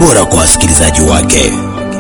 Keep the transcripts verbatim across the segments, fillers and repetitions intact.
bora kwa wasikilizaji wake.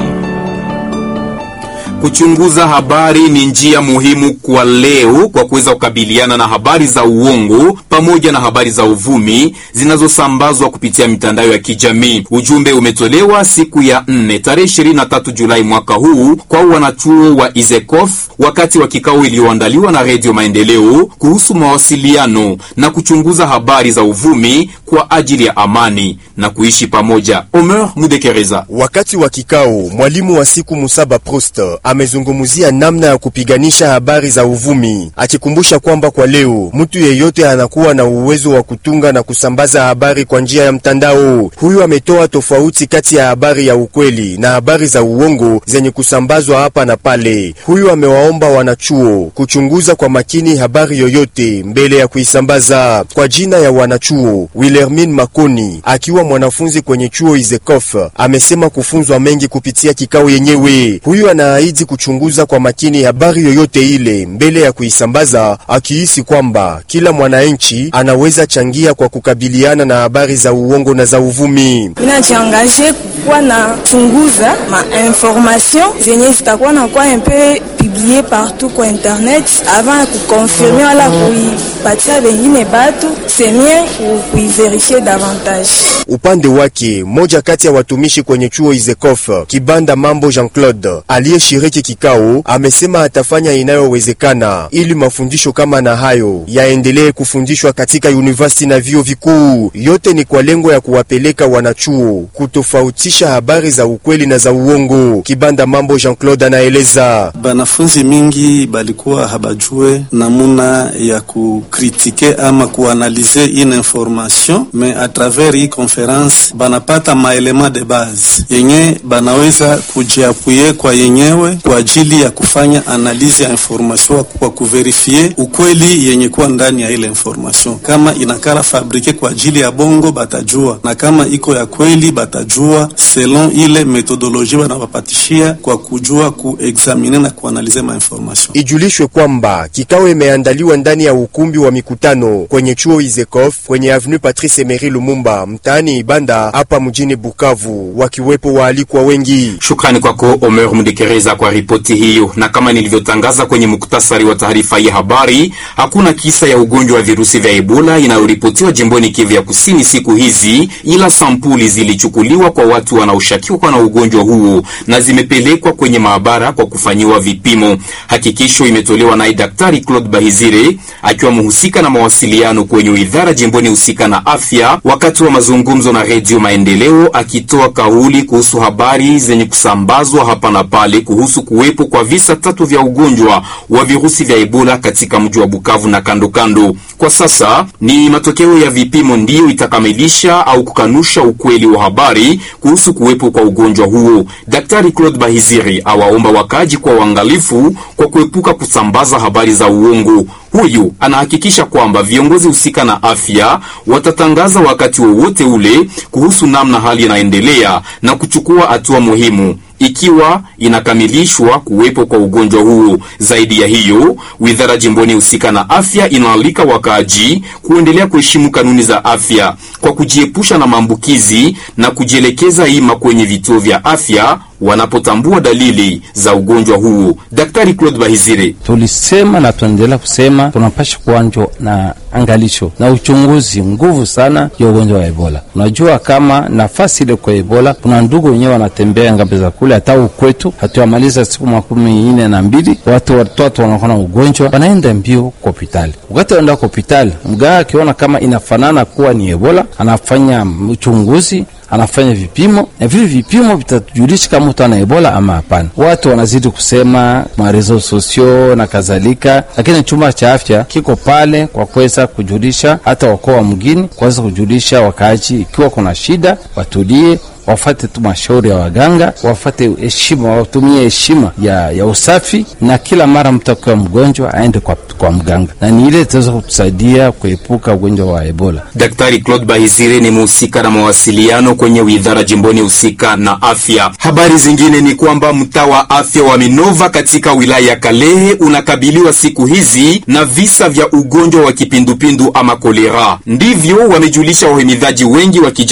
Kuchunguza habari ni njia muhimu kwa leo kwa kuweza kukabiliana na habari za uongo pamoja na habari za uvumi zinazosambazwa kupitia mitandao ya kijamii. Ujumbe umetolewa siku ya nne tarehe ishirini na tatu Julai mwaka huu kwa wanachuo wa Izekof wakati wa kikao iliyoandaliwa na Radio Maendeleo kuhusu mawasiliano na kuchunguza habari za uvumi kwa ajili ya amani na kuishi pamoja. Omer Mudekereza. Wakati wa kikao, mwalimu wa siku Musaba Prost amezungumzia namna ya kupiganisha habari za uvumi, akikumbusha kwamba kwa leo mtu yeyote anakuwa na uwezo wa kutunga na kusambaza habari kwa njia ya mtandao. Huyu ametoa tofauti kati ya habari ya ukweli na habari za uongo zenye kusambazwa hapa na pale. Huyu amewaomba wanachuo kuchunguza kwa makini habari yoyote mbele ya kuisambaza. Kwa jina ya wanachuo, Wilhelmine Makoni akiwa mwanafunzi kwenye chuo Izekof amesema kufunzwa mengi kupitia kikao yenyewe. Huyu anaahidi kuchunguza kwa makini habari yoyote ile mbele ya kuisambaza, akihisi kwamba kila mwananchi anaweza changia kwa kukabiliana na habari za uongo na za uvumi. Inajiangaje kuwa na chunguza ma information zenye zitakuwa na kwa un peu publié partout kwa internet avant kukonfirmer wala kuipatia wengine batu, c'est mieux kuiverifier davantage. Upande wake, moja kati ya watumishi kwenye chuo Izekof, Kibanda Mambo Jean-Claude, aliyeshiriki kikao, amesema atafanya inayowezekana ili mafundisho kama na hayo yaendelee kufundishwa katika university na vyuo vikuu. Yote ni kwa lengo ya kuwapeleka wanachuo kutofautisha habari za ukweli na za uongo. Kibanda Mambo Jean-Claude anaeleza. Banafunzi mingi balikuwa habajue namuna ya kukritike ama kuanalize ine information, mais à travers hii conference banapata maelema de base yenye banaweza kujiapuye kwa yenyewe kwa ajili ya kufanya analize ya information kwa kuverifie ukweli yenye kuwa ndani ya ile information. Kama inakara fabrike kwa ajili ya bongo batajua, na kama iko ya kweli batajua selon ile metodoloji wanawapatishia kwa kujua kuexamine na kuanalize ma information. Ijulishwe kwamba kikao imeandaliwa ndani ya ukumbi wa mikutano kwenye chuo Izekof kwenye Avenue Patrice Emery Lumumba mtaani Ibanda hapa mjini Bukavu, wakiwepo waalikwa wengi. Shukrani kwako Omer Mudekereza kwa ripoti hiyo. Na kama nilivyotangaza kwenye muktasari wa taarifa ya habari, hakuna kisa ya ugonjwa wa virusi vya Ebola inayoripotiwa jimboni Kivu ya Kusini siku hizi, ila sampuli zilichukuliwa kwa watu wanaoshukiwa na ugonjwa huo na zimepelekwa kwenye maabara kwa kufanyiwa vipimo. Hakikisho imetolewa na Daktari Claude Bahizire akiwa mhusika na mawasiliano kwenye idara jimboni husika na afya, wakati wa mazungumzo na Radio Maendeleo, akitoa kauli kuhusu habari zenye kusambazwa hapa na pale kuhusu kuwepo kwa visa tatu vya ugonjwa wa virusi vya Ebola katika mji wa Bukavu na kando kando. Kwa sasa ni matokeo ya vipimo ndiyo itakamilisha au kukanusha ukweli wa habari kuhusu kuwepo kwa ugonjwa huo. Daktari Claude Bahizire awaomba wakaji kwa uangalifu kwa kuepuka kusambaza habari za uongo. Huyu anahakikisha kwamba viongozi husika na afya watatangaza wakati wowote ule kuhusu namna hali inaendelea na kuchukua hatua muhimu ikiwa inakamilishwa kuwepo kwa ugonjwa huo. Zaidi ya hiyo, wizara jimboni husika na afya inaalika wakaji kuendelea kuheshimu kanuni za afya kwa kujiepusha na maambukizi na kujielekeza ima kwenye vituo vya afya wanapotambua dalili za ugonjwa huo. Daktari Claude Bahizire: tulisema na tuendelea kusema tunapasha kuanjo na angalisho na uchunguzi nguvu sana ya ugonjwa wa Ebola. Unajua kama nafasi ile kwa Ebola kuna ndugu wenyewe wanatembea ngambe za kule hata ukwetu hatuamaliza siku makumi nne na mbili watu watoto wanaona ugonjwa wanaenda mbio kwa hospitali. Wakati wanaenda kwa hospitali, mganga akiona kama inafanana kuwa ni Ebola anafanya uchunguzi, anafanya vipimo na vile vipimo vitajulisha kama mtu ana Ebola ama hapana. Watu wanazidi kusema marezo sosio na kadhalika, lakini chumba cha afya kiko pale kwa kuweza kujulisha hata wakoa mgini, kuweza kujulisha wakaaji ikiwa kuna shida watulie, wafate tu mashauri ya waganga, wafate heshima, watumie heshima ya, ya usafi, na kila mara mtu akiwa mgonjwa aende kwa, kwa mganga, na ni ile itaweza kutusaidia kuepuka ugonjwa wa Ebola. Daktari Claude Bahizire ni mhusika na mawasiliano kwenye wizara jimboni husika na afya. Habari zingine ni kwamba mtaa wa afya wa Minova katika wilaya ya Kalehe unakabiliwa siku hizi na visa vya ugonjwa wa kipindupindu ama kolera. Ndivyo wamejulisha wahimidhaji wengi wa